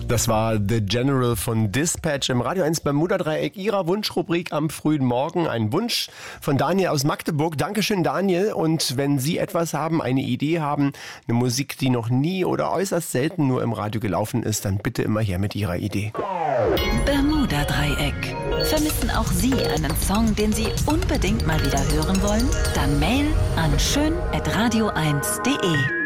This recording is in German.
Das war The General von Dispatch im Radio 1 Bermuda-Dreieck, Ihrer Wunschrubrik am frühen Morgen. Ein Wunsch von Daniel aus Magdeburg. Dankeschön, Daniel. Und wenn Sie etwas haben, eine Idee haben, eine Musik, die noch nie oder äußerst selten nur im Radio gelaufen ist, dann bitte immer her mit Ihrer Idee. Bermuda-Dreieck. Vermissen auch Sie einen Song, den Sie unbedingt mal wieder hören wollen? Dann Mail an schön@radio1.de.